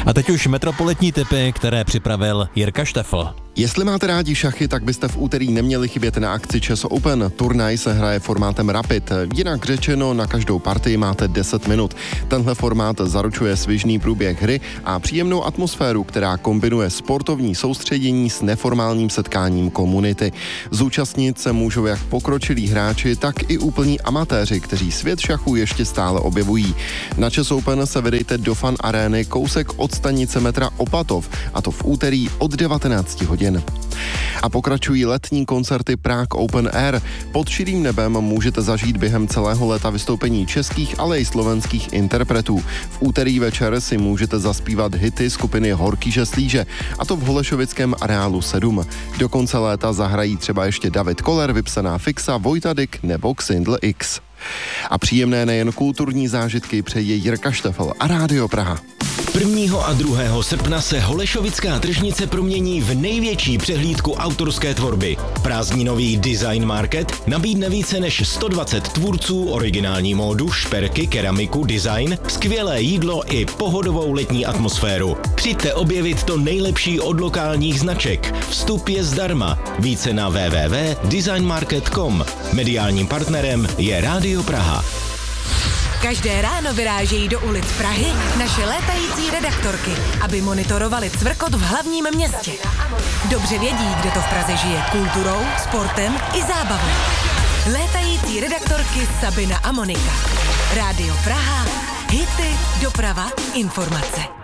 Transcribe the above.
A teď už metropolitní tipy, které připravil Jirka Štefl. Jestli máte rádi šachy, tak byste v úterý neměli chybět na akci Chess Open. Turnaj se hraje formátem Rapid. Jinak řečeno, na každou partii máte 10 minut. Tenhle formát zaručuje svižný průběh hry a příjemnou atmosféru, která kombinuje sportovní soustředění s neformálním setkáním komunity. Zúčastnit se můžou jak pokročilí hráči, tak i úplní amatéři, kteří svět šachu ještě stále objevují. Na Chess Open se vydejte do Fan Arény kousek od stanice metra Opatov, a to v úterý od 19 hodin. A pokračují letní koncerty Prague Open Air. Pod širým nebem můžete zažít během celého léta vystoupení českých, ale i slovenských interpretů. V úterý večer si můžete zaspívat hity skupiny Horký Slíže, a to v holešovickém areálu 7. Do konce léta zahrají třeba ještě David Koller, Vypsaná Fixa, Vojta Dyk nebo Xindl X. A příjemné nejen kulturní zážitky přeje Jirka Štefl a Rádio Praha. 1. a 2. srpna se Holešovická tržnice promění v největší přehlídku autorské tvorby. Prázdninový Design Market nabídne více než 120 tvůrců, originální módu, šperky, keramiku, design, skvělé jídlo i pohodovou letní atmosféru. Přijďte objevit to nejlepší od lokálních značek. Vstup je zdarma. Více na www.designmarket.com. Mediálním partnerem je Rádio Praha. Každé ráno vyrážejí do ulic Prahy naše létající redaktorky, aby monitorovali cvrkot v hlavním městě. Dobře vědí, kde to v Praze žije kulturou, sportem i zábavou. Létající redaktorky Sabina a Monika. Rádio Praha, hity, doprava, informace.